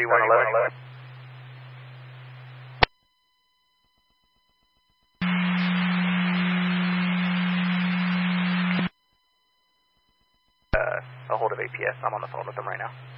3111. A hold of APS. I'm on the phone with them right now.